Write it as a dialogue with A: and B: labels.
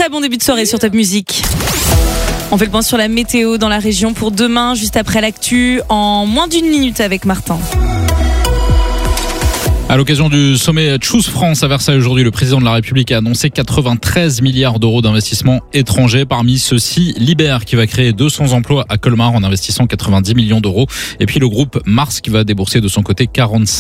A: très bon début de soirée sur Top Music. On fait le point sur la météo dans la région pour demain, juste après l'actu, en moins d'une minute avec Martin.
B: À l'occasion du sommet Choose France à Versailles aujourd'hui, le président de la République a annoncé 93 milliards d'euros d'investissements étrangers. Parmi ceux-ci, Liber qui va créer 200 emplois à Colmar en investissant 90 millions d'euros. Et puis le groupe Mars qui va débourser de son côté 45